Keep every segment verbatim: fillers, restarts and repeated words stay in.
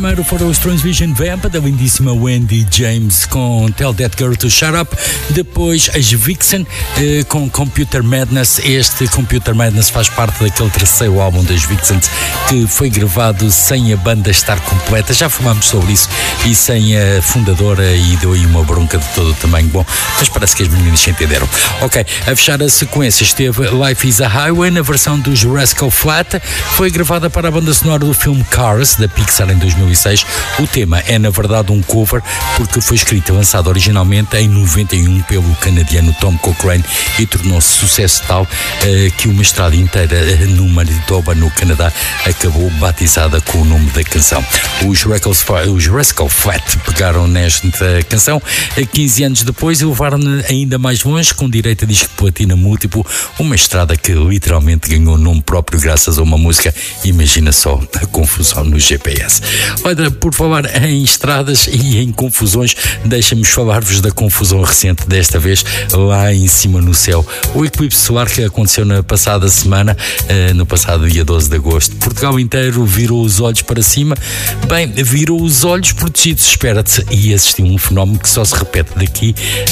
primeiro foram os Transvision Vamp, da lindíssima Wendy James com Tell That Girl to Shut Up. Depois as Vixen eh, com Computer Madness. Este Computer Madness faz parte daquele terceiro álbum das Vixen que foi gravado sem a banda estar completa. Já falámos sobre isso, e sem a fundadora, e deu aí uma bronca de todo o tamanho. Bom, mas parece que as meninas se entenderam. Ok, a fechar a sequência esteve Life is a Highway na versão dos Rascal Flatts. Foi gravada para a banda sonora do filme Cars, da Pixar, em dois mil e seis. O tema é na verdade um cover, porque foi escrito e lançado originalmente em noventa e um pelo canadiano Tom Cochrane e tornou-se sucesso tal uh, que uma estrada inteira uh, no Manitoba, no Canadá, acabou batizada com o nome da canção. Os Rascal, os Rascal Flatts pegaram nesta canção uh, quinze anos depois e levaram-na ainda mais longe, com direito a disco platina múltiplo, uma estrada que literalmente ganhou nome próprio graças a uma música. Imagina só a confusão no G P S. Olha, por falar em estradas e em confusões, deixem-me falar-vos da confusão recente, desta vez lá em cima no céu. O eclipse solar que aconteceu na passada semana, no passado dia doze de agosto. Portugal inteiro virou os olhos para cima. Bem, virou os olhos protegidos, espera-te, e assistiu a um fenómeno que só se repete daqui,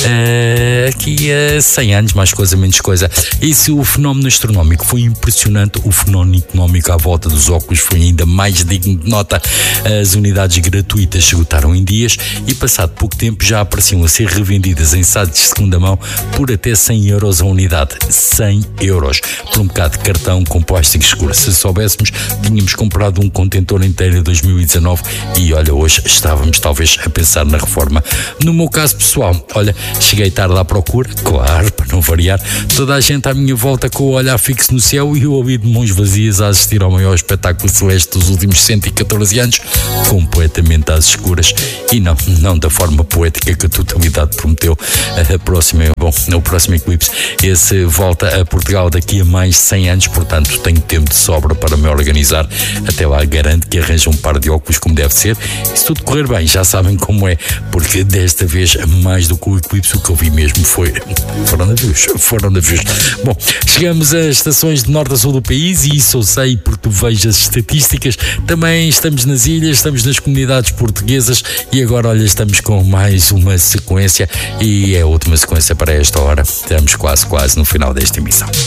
uh, aqui a cem anos, mais coisa, menos coisa. E se o fenómeno astronómico foi impressionante, o fenómeno económico à volta dos óculos foi ainda mais digno de nota. As unidades gratuitas se esgotaram em dias e, passado pouco tempo, já apareciam a ser revendidas em sites de segunda mão por até cem euros a unidade. cem euros por um bocado de cartão com plástico escuro. Se soubéssemos, tínhamos comprado um contentor inteiro em dois mil e dezanove e, olha, hoje estávamos talvez a pensar na reforma. No meu caso pessoal, olha, cheguei tarde à procura, claro, para não variar, toda a gente à minha volta com o olhar fixo no céu e eu ali de mãos vazias a assistir ao maior espetáculo celeste dos últimos cento e catorze anos, completamente às escuras, e não, não da forma poética que a totalidade prometeu. A próxima, bom, o próximo eclipse, esse volta a Portugal daqui a mais de cem anos, portanto tenho tempo de sobra para me organizar. Até lá garanto que arranjo um par de óculos como deve ser, e se tudo correr bem, já sabem como é, porque desta vez, mais do que o eclipse, o que eu vi mesmo foi foram navios, foram navios. Bom, chegamos às estações de norte a sul do país, e isso eu sei porque vejo as estatísticas. Também estamos nas ilhas, estamos nas comunidades portuguesas, e agora, olha, estamos com mais uma sequência, e é a última sequência para esta hora. Estamos quase, quase no final desta emissão.